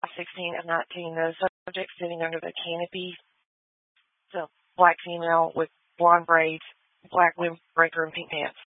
16 of 19. The subject sitting under the canopy. It's a black female with blonde braids, black windbreaker, and pink pants.